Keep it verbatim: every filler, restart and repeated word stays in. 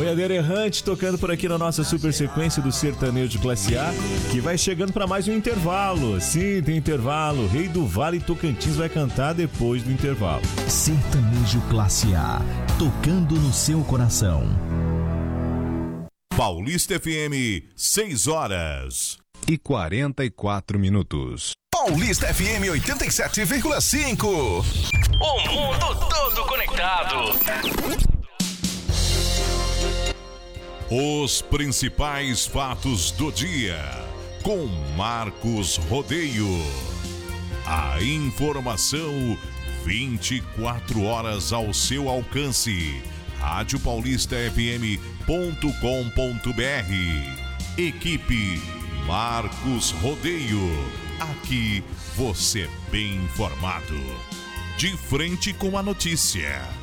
Boiadeiro Errante tocando por aqui na nossa super sequência do Sertanejo de Classe A, que vai chegando para mais um intervalo. Sim, tem intervalo. Rei do Vale Tocantins vai cantar depois do intervalo. Sertanejo Classe A, tocando no seu coração. Paulista F M, seis horas e quarenta e quatro minutos. Paulista F M oitenta e sete vírgula cinco. O mundo todo conectado. Os principais fatos do dia, com Marcos Rodeio. A informação vinte e quatro horas ao seu alcance. rádio paulista f m ponto com ponto b r. Equipe Marcos Rodeio. Aqui você é bem informado. De frente com a notícia.